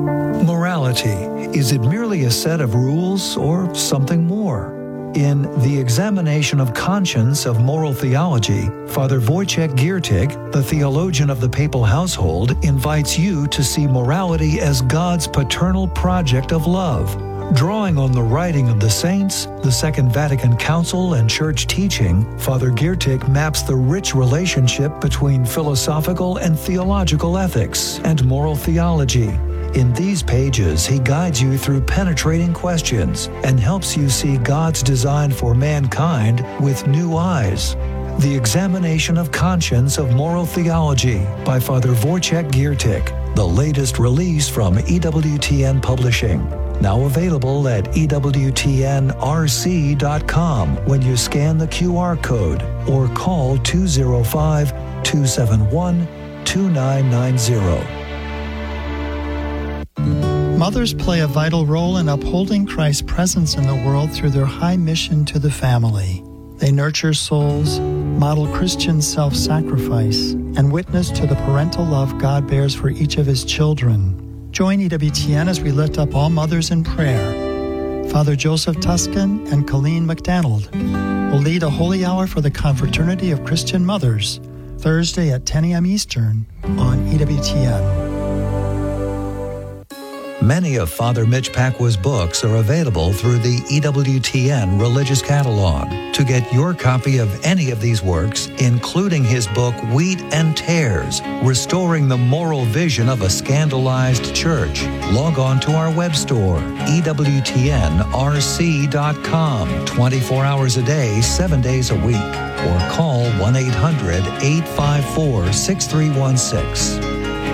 Morality, is it merely a set of rules or something more? In The Examination of Conscience of Moral Theology, Father Wojciech Giertych, the theologian of the papal household, invites you to see morality as God's paternal project of love. Drawing on the writing of the saints, the Second Vatican Council, and church teaching, Father Giertych maps the rich relationship between philosophical and theological ethics and moral theology. In these pages, he guides you through penetrating questions and helps you see God's design for mankind with new eyes. The Examination of Conscience of Moral Theology by Father Wojciech Giertych, the latest release from EWTN Publishing. Now available at EWTNRC.com when you scan the QR code or call 205-271-2990. Mothers play a vital role in upholding Christ's presence in the world through their high mission to the family. They nurture souls, model Christian self-sacrifice, and witness to the parental love God bears for each of His children. Join EWTN as we lift up all mothers in prayer. Father Joseph Tuscan and Colleen McDonald will lead a holy hour for the Confraternity of Christian Mothers, Thursday at 10 a.m. Eastern on EWTN. Many of Father Mitch Pacwa's books are available through the EWTN Religious Catalog. To get your copy of any of these works, including his book Wheat and Tares, Restoring the Moral Vision of a Scandalized Church, log on to our web store, EWTNRC.com, 24 hours a day, 7 days a week, or call 1-800-854-6316.